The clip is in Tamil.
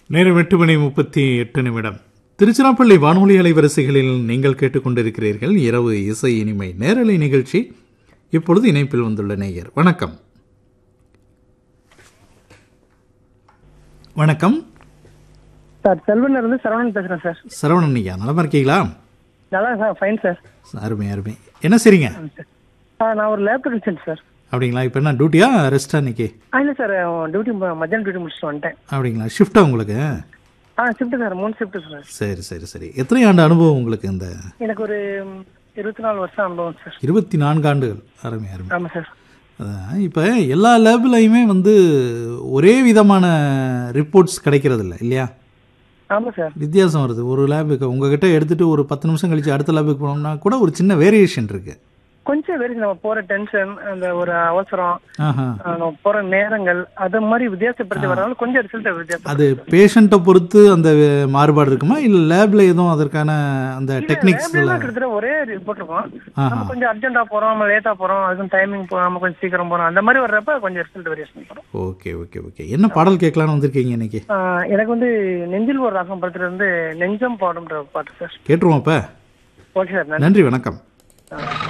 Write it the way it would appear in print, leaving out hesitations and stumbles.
நேரம் 8:38. திருச்சிராப்பள்ளி வானொலி அலைவரிசைகளில் நீங்கள் கேட்டுக்கொண்டிருக்கிறீர்கள் இரவு இசை இனிமை நேரலை நிகழ்ச்சி. இப்பொழுது இணைப்பில் வந்துள்ள நேயர். வணக்கம். வணக்கம் சார். செல்வன்ல இருந்து சரவணன் பேசுறேன் சார். சரவணன் ஐயா, நலமா இருக்கீங்களா? நல்லா சார், ஃபைன் சார். அருமை அருமை. என்ன செய்றீங்க? நான் ஒரு லேப் டெக்னீஷியன் சார். அப்படிங்களா? இப்போ என்ன டியூட்டியா ரெஸ்டா இன்னைக்கு? இல்லை சார், டியூட்டி மத்தியானம் டியூட்டி முடிச்சுட்டு வந்துட்டேன். அப்படிங்களா? ஷிஃப்டா உங்களுக்கு? Shift sir, 3 shift sir. சரி சரி சரி. எத்தனை ஆண்டு அனுபவம் உங்களுக்கு? இந்த எனக்கு ஒரு 24 வருஷம் அனுபவம் சார். 24 ஆண்டுகள். அருமை அருமை. ஆமாம் சார். இப்போ எல்லா லேப்லையுமே ஒரே விதமான ரிப்போர்ட்ஸ் கிடைக்கிறது இல்லை இல்லையா? ஆமாம் சார். வித்தியாசம் வருது. ஒரு லேபுக்கு உங்ககிட்ட எடுத்துட்டு ஒரு 10 நிமிஷம் கழிச்சு அடுத்த லேபுக்கு போனோம்னா கூட ஒரு சின்ன வேரியேஷன் இருக்கு. கொஞ்சம் வேறு நம்ம போற டென்ஷன், அந்த ஒரு அவசரம், நம்ம போற நேரங்கள், அது மாதிரி வித்தியாசப்படுத்தி வரனால கொஞ்சம் ரிசல்ட் வித்தியாசம். அது பேஷண்ட்டை பொறுத்து அந்த மாறுபாடு இருக்குமா, இல்ல லேப்ல எதுவும் அதற்கான அந்த டெக்னிக்ஸ் கிட்டத்தட்ட ஒரே ரிப்போர்ட் இருக்கும். நம்ம கொஞ்சம் அர்ஜென்ட்டா போறோம், நம்ம லேட்டா போறோம், அதுக்கும் டைமிங் போகாம கொஞ்சம் சீக்கிரம் போறோம், அந்த மாதிரி வர்றப்ப கொஞ்சம் ரிசல்ட் வேரியேஷன் வரும். Okay okay okay. என்ன பாடல் கேட்கலான்னு வந்திருக்கீங்க இன்னைக்கு? எனக்கு நெஞ்சில் ஒரு ராகம் படத்துல இருந்து நெஞ்சம் பாடும்ன்ற பாட்டு சார். கேட்டுருவோம். அப்ப ஓகே சார், நன்றி. வணக்கம்.